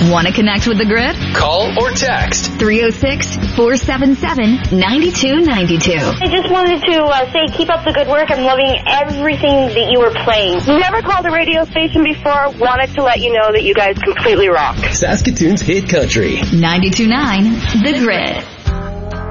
Want to connect with the Grid? Call or text 306-477-9292. I just wanted to say keep up the good work. I'm loving everything that you were playing. Never called a radio station before. Wanted to let you know that you guys completely rock. Saskatoon's hit country. 92.9 The Grid.